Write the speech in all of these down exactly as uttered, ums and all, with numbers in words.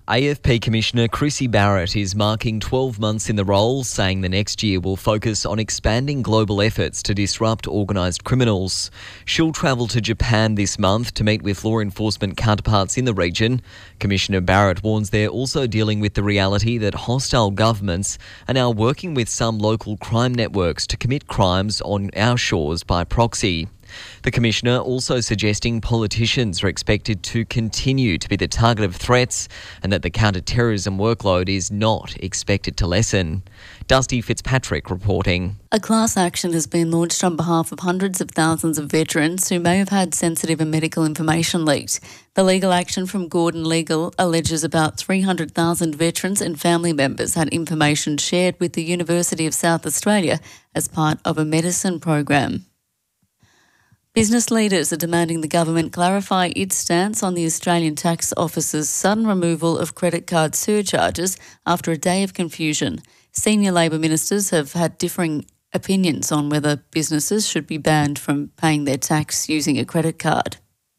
A F P Commissioner Chrissy Barrett is marking twelve months in the role, saying the next year will focus on expanding global efforts to disrupt organised criminals. She'll travel to Japan this month to meet with law enforcement counterparts in the region. Commissioner Barrett warns they're also dealing with the reality that hostile governments are now working with some local crime networks to commit crimes on our shores by proxy. The Commissioner also suggesting politicians are expected to continue to be the target of threats and that the counter-terrorism workload is not expected to lessen. Dusty Fitzpatrick reporting. A class action has been launched on behalf of hundreds of thousands of veterans who may have had sensitive and medical information leaked. The legal action from Gordon Legal alleges about three hundred thousand veterans and family members had information shared with the University of South Australia as part of a medicine program. Business leaders are demanding the government clarify its stance on the Australian Tax Office's sudden removal of credit card surcharges after a day of confusion. Senior Labor ministers have had differing opinions on whether businesses should be banned from paying their tax using a credit card.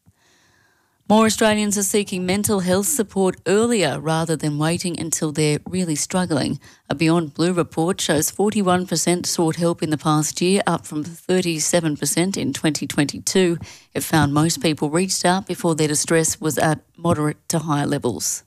More Australians are seeking mental health support earlier rather than waiting until they're really struggling. A Beyond Blue report shows forty-one percent sought help in the past year, up from thirty-seven percent in twenty twenty-two. It found most people reached out before their distress was at moderate to high levels.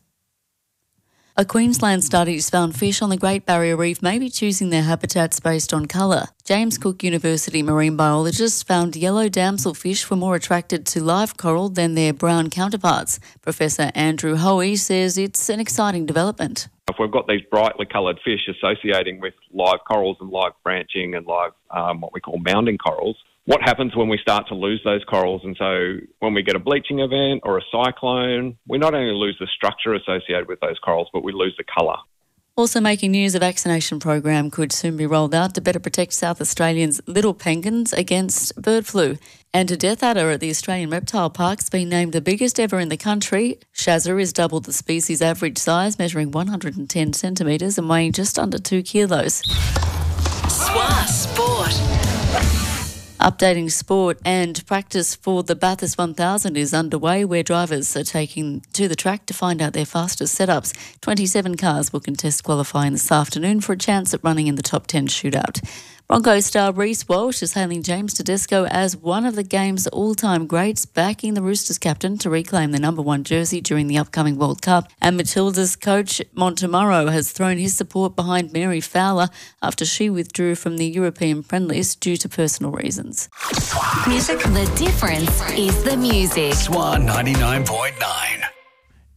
A Queensland study has found fish on the Great Barrier Reef may be choosing their habitats based on colour. James Cook University marine biologists found yellow damselfish were more attracted to live coral than their brown counterparts. Professor Andrew Hoey says it's an exciting development. If we've got these brightly coloured fish associating with live corals and live branching and live um, what we call mounding corals, what happens when we start to lose those corals? And so when we get a bleaching event or a cyclone, we not only lose the structure associated with those corals, but we lose the colour. Also making news, a vaccination program could soon be rolled out to better protect South Australians' little penguins against bird flu. And a death adder at the Australian Reptile Park's been named the biggest ever in the country. Shazza is double the species' average size, measuring one hundred ten centimetres and weighing just under two kilos. Swa Sport. Updating sport, and practice for the Bathurst one thousand is underway, where drivers are taking to the track to find out their fastest setups. twenty-seven cars will contest qualifying this afternoon for a chance at running in the top ten shootout. Broncos star Reece Walsh is hailing James Tedesco as one of the game's all-time greats, backing the Roosters captain to reclaim the number one jersey during the upcoming World Cup. And Matilda's coach Montemurro has thrown his support behind Mary Fowler after she withdrew from the European friendlies due to personal reasons. Music. The difference is the music. Swan ninety-nine point nine.